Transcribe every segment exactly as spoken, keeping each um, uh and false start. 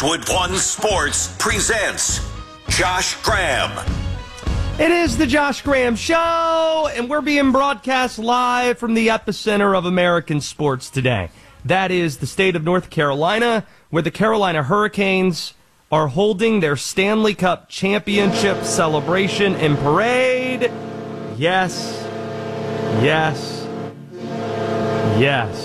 Westwood One Sports presents Josh Graham. It is the Josh Graham Show, and we're being broadcast live from the epicenter of American sports today. That is the state of North Carolina, where the Carolina Hurricanes are holding their Stanley Cup Championship celebration and parade. Yes, yes, yes.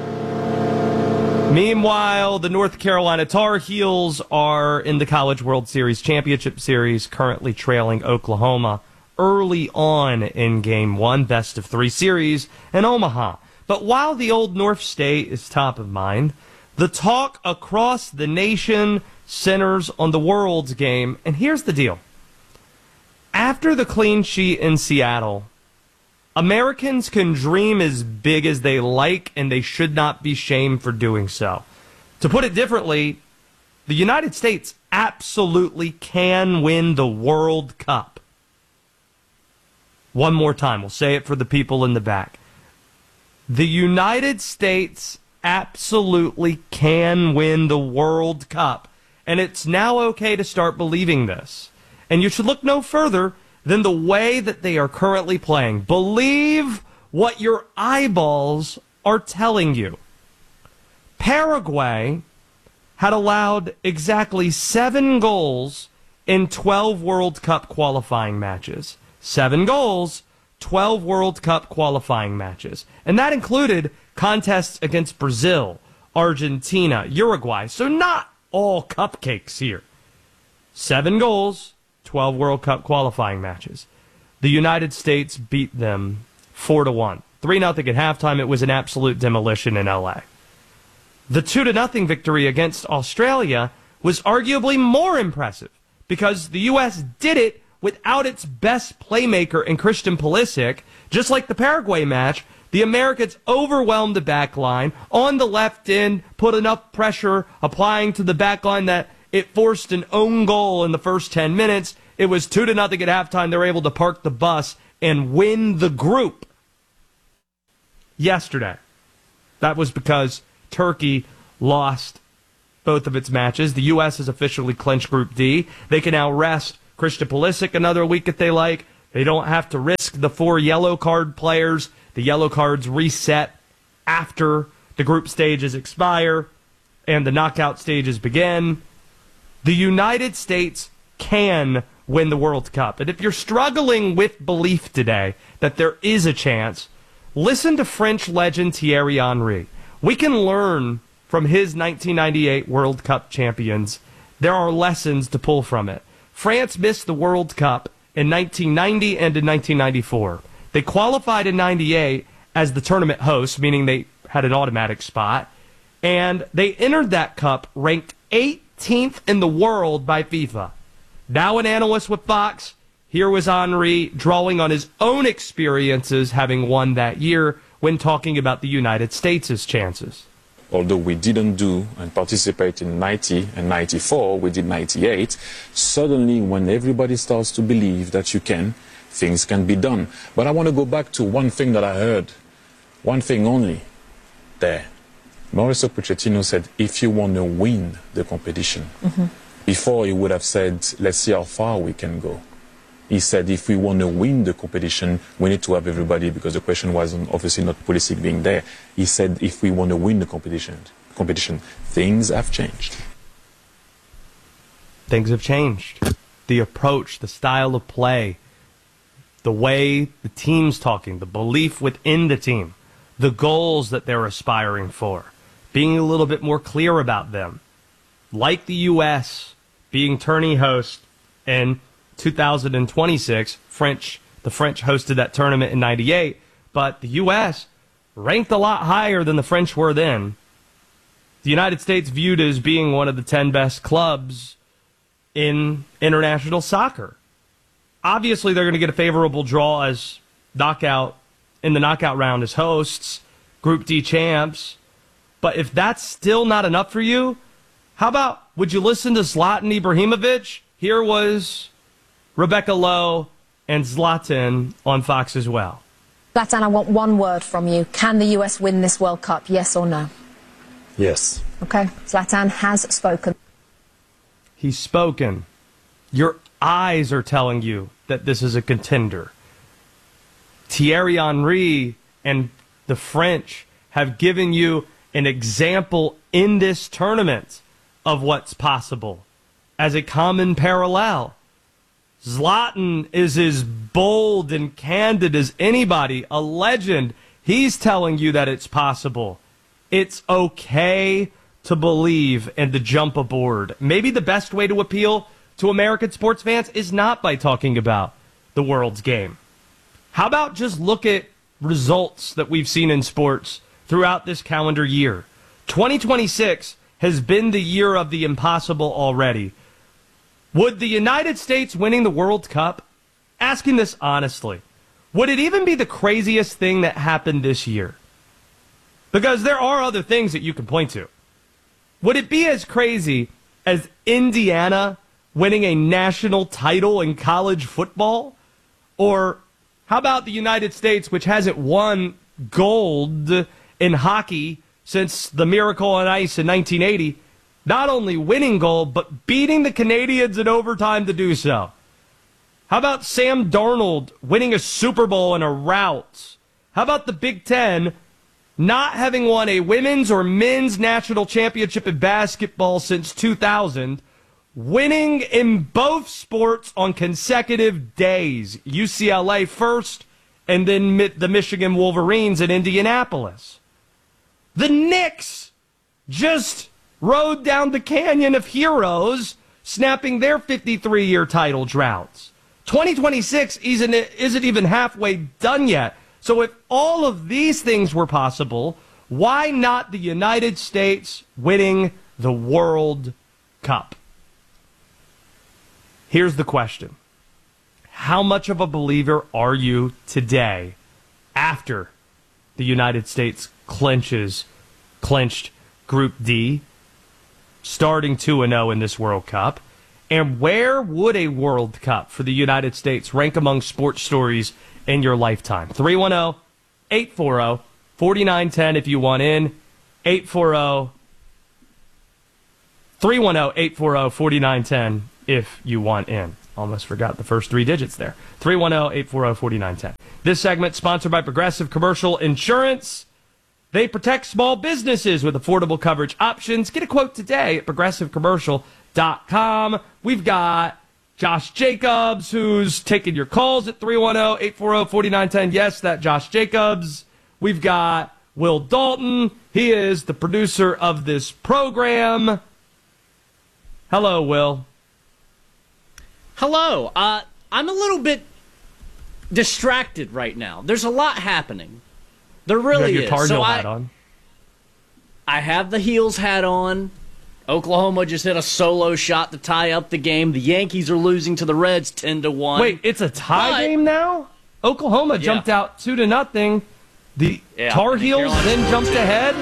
Meanwhile, the North Carolina Tar Heels are in the College World Series Championship Series, currently trailing Oklahoma early on in Game one, best of three series in Omaha. But while the Old North State is top of mind, the talk across the nation centers on the World's game. And here's the deal. After the clean sheet in Seattle, Americans can dream as big as they like, and they should not be shamed for doing so. To put it differently, the United States absolutely can win the World Cup. One more time, we'll say it for the people in the back. The United States absolutely can win the World Cup, and it's now okay to start believing this. And you should look no further than the way that they are currently playing. Believe what your eyeballs are telling you. Paraguay had allowed exactly seven goals in twelve World Cup qualifying matches. Seven goals, twelve World Cup qualifying matches. And that included contests against Brazil, Argentina, Uruguay. So not all cupcakes here. Seven goals, twelve World Cup qualifying matches. The United States beat them four to one. three nothing at halftime. It was an absolute demolition in L A. The two to nothing victory against Australia was arguably more impressive because the U S did it without its best playmaker in Christian Pulisic. Just like the Paraguay match, the Americans overwhelmed the back line on the left end, put enough pressure applying to the back line that it forced an own goal in the first ten minutes. It was two to nothing at halftime. They were able to park the bus and win the group yesterday. That was because Turkey lost both of its matches. The U S has officially clinched Group D. They can now rest Christian Pulisic another week if they like. They don't have to risk the four yellow card players. The yellow cards reset after the group stages expire and the knockout stages begin. The United States can win the World Cup. And if you're struggling with belief today that there is a chance, listen to French legend Thierry Henry. We can learn from his nineteen ninety-eight World Cup champions. There are lessons to pull from it. France missed the World Cup in nineteen ninety and in nineteen ninety-four. They qualified in ninety-eight as the tournament host, meaning they had an automatic spot, and they entered that cup ranked eighteenth in the world by FIFA. Now an analyst with Fox, here was Henry drawing on his own experiences having won that year when talking about the United States' chances. Although we didn't do and participate in ninety and ninety-four, we did ninety-eight. Suddenly, when everybody starts to believe that you can, things can be done. But I want to go back to one thing that I heard, one thing only, there. Mauricio Pochettino said, if you want to win the competition, mm-hmm. Before he would have said, let's see how far we can go. He said, if we want to win the competition, we need to have everybody, because the question was obviously not Pulisic being there. He said, if we want to win the competition, competition, things have changed. Things have changed. The approach, the style of play, the way the team's talking, the belief within the team, the goals that they're aspiring for, being a little bit more clear about them. Like the U S being tourney host in two thousand twenty-six, French, the French hosted that tournament in ninety-eight, but the U S ranked a lot higher than the French were then. The United States viewed as being one of the ten best clubs in international soccer. Obviously, they're going to get a favorable draw as knockout in the knockout round as hosts, Group D champs. But if that's still not enough for you, how about, would you listen to Zlatan Ibrahimovic? Here was Rebecca Lowe and Zlatan on Fox as well. Zlatan, I want one word from you. Can the U S win this World Cup, yes or no? Yes. Okay, Zlatan has spoken. He's spoken. Your eyes are telling you that this is a contender. Thierry Henry and the French have given you an example in this tournament of what's possible as a common parallel. Zlatan is as bold and candid as anybody, a legend. He's telling you that it's possible. It's okay to believe and to jump aboard. Maybe the best way to appeal to American sports fans is not by talking about the world's game. How about just look at results that we've seen in sports throughout this calendar year? twenty twenty-six has been the year of the impossible already. Would the United States winning the World Cup, asking this honestly, would it even be the craziest thing that happened this year? Because there are other things that you can point to. Would it be as crazy as Indiana winning a national title in college football? Or how about the United States, which hasn't won gold in hockey since the Miracle on Ice in nineteen eighty, not only winning gold, but beating the Canadians in overtime to do so? How about Sam Darnold winning a Super Bowl in a rout? How about the Big Ten not having won a women's or men's national championship in basketball since two thousand, winning in both sports on consecutive days? U C L A first, and then the Michigan Wolverines in Indianapolis. The Knicks just rode down the Canyon of Heroes, snapping their fifty-three-year title droughts. twenty twenty-six isn't, isn't even halfway done yet. So if all of these things were possible, why not the United States winning the World Cup? Here's the question. How much of a believer are you today after the United States clinches, clinched Group D, starting two and oh in this World Cup? And where would a World Cup for the United States rank among sports stories in your lifetime? three one zero, eight four zero, four nine one zero if you want in. eight four zero, three one zero, eight four zero, four nine one zero if you want in. Almost forgot the first three digits there. three one zero, eight four zero, four nine one zero. This segment sponsored by Progressive Commercial Insurance. They protect small businesses with affordable coverage options. Get a quote today at progressive commercial dot com. We've got Josh Jacobs, who's taking your calls at three one zero, eight four zero, four nine one zero. Yes, that Josh Jacobs. We've got Will Dalton. He is the producer of this program. Hello, Will. Hello. Uh, I'm a little bit distracted right now. There's a lot happening. There really you have your is. Tar Heel so hat I, on. I have the Heels hat on. Oklahoma just hit a solo shot to tie up the game. The Yankees are losing to the Reds ten to one. Wait, it's a tie But- game now? Oklahoma Yeah. jumped out two to nothing. The Yeah, Tar and the Heels Carolina then jumped Panthers. ahead.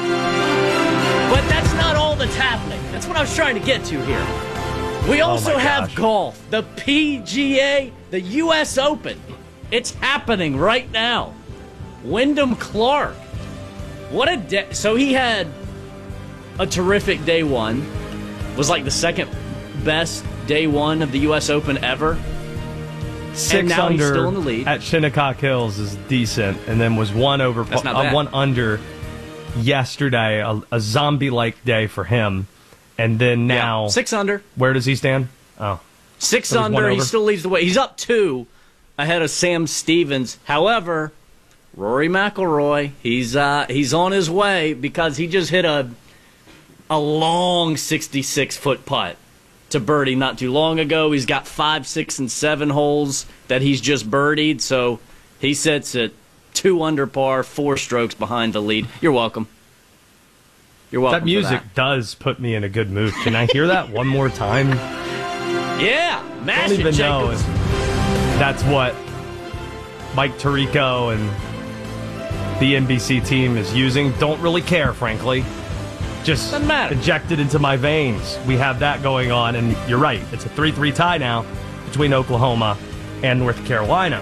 But that's not all that's happening. That's what I was trying to get to here. We also Oh my have gosh. golf, the P G A, the U S Open. It's happening right now. Wyndham Clark. What a day. So he had a terrific day one. Was like the second best day one of the U S Open ever. Six now he's under still in the lead. at Shinnecock Hills is decent, and then was one over, That's not uh, bad. one under yesterday, a, a zombie-like day for him. And then now, Yeah. Six under. where does he stand? Oh, Six So he's one under. He over? still leads the way. He's up two ahead of Sam Stevens. However, Rory McIlroy, he's uh, he's on his way because he just hit a a long sixty-six foot putt to birdie not too long ago. He's got five, six, and seven holes that he's just birdied. So he sits at two under par, four strokes behind the lead. You're welcome. You're welcome. that music For that. does put me in a good mood. Can I hear that one more time? Yeah, I mash don't it, even know Jacobs. if that's what Mike Tirico and the N B C team is using. Don't really care, frankly. Just Doesn't matter. injected into my veins. We have that going on, and you're right. It's a three three tie now between Oklahoma and North Carolina.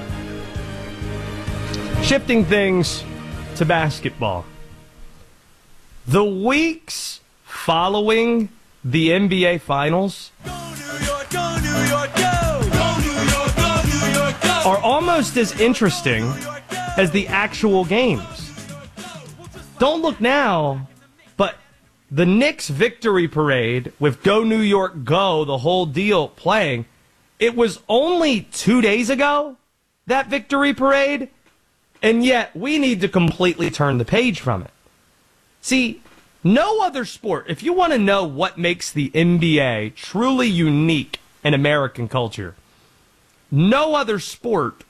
Shifting things to basketball. The weeks following the N B A Finals almost as interesting as the actual games. Don't look now, but the Knicks victory parade with Go New York Go, the whole deal playing, it was only two days ago, that victory parade, and yet we need to completely turn the page from it. See, no other sport, if you want to know what makes the N B A truly unique in American culture, no other sport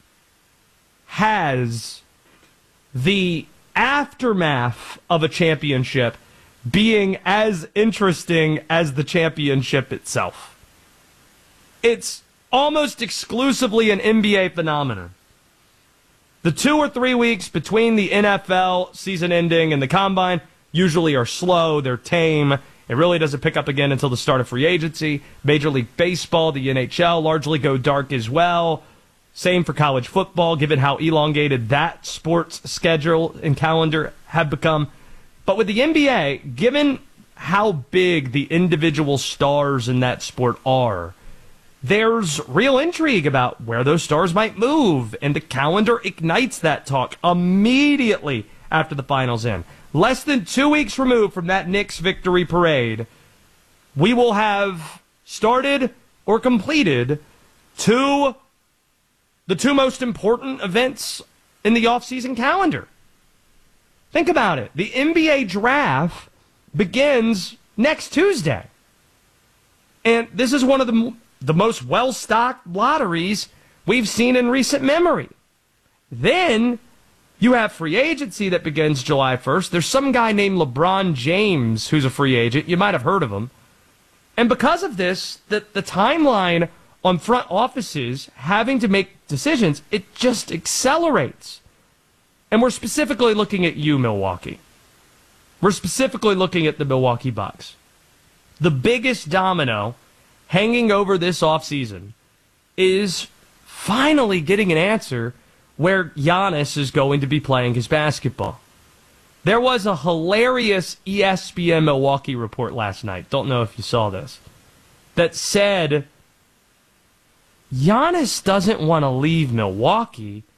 has the aftermath of a championship being as interesting as the championship itself. It's almost exclusively an N B A phenomenon. The two or three weeks between the N F L season ending and the combine usually are slow, they're tame. It really doesn't pick up again until the start of free agency. Major League Baseball, the N H L, largely go dark as well. Same for college football, given how elongated that sports schedule and calendar have become. But with the N B A, given how big the individual stars in that sport are, there's real intrigue about where those stars might move, and the calendar ignites that talk immediately after the finals end. Less than two weeks removed from that Knicks victory parade, we will have started or completed two, the two most important events in the offseason calendar. Think about it. The N B A draft begins next Tuesday. And this is one of the, the most well-stocked lotteries we've seen in recent memory. Then you have free agency that begins July first. There's some guy named LeBron James who's a free agent. You might have heard of him. And because of this, the, the timeline on front offices having to make decisions, it just accelerates. And we're specifically looking at you, Milwaukee. We're specifically looking at the Milwaukee Bucks. The biggest domino hanging over this offseason is finally getting an answer where Giannis is going to be playing his basketball. There was a hilarious E S P N Milwaukee report last night, don't know if you saw this, that said Giannis doesn't want to leave Milwaukee